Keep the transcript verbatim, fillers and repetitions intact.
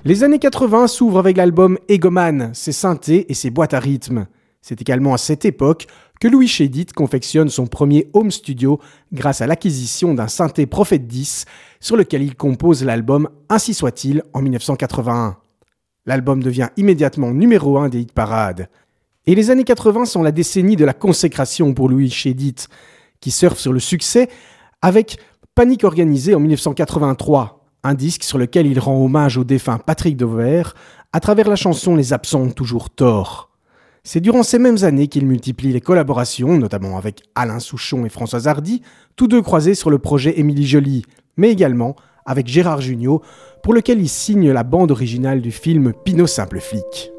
Les années quatre-vingts s'ouvrent avec l'album Egoman, ses synthés et ses boîtes à rythme. C'est également à cette époque que Louis Chédid confectionne son premier home studio grâce à l'acquisition d'un synthé Prophet dix sur lequel il compose l'album Ainsi soit-il en dix-neuf cent quatre-vingt-un. L'album devient immédiatement numéro un des hit parades. Et les années quatre-vingts sont la décennie de la consécration pour Louis Chédid, qui surfe sur le succès avec Panique organisée en dix-neuf cent quatre-vingt-trois, un disque sur lequel il rend hommage au défunt Patrick Devers à travers la chanson Les absents ont toujours tort. C'est durant ces mêmes années qu'il multiplie les collaborations, notamment avec Alain Souchon et Françoise Hardy, tous deux croisés sur le projet Émilie Joly, mais également avec Gérard Jugnot, pour lequel il signe la bande originale du film Pinot Simple Flic.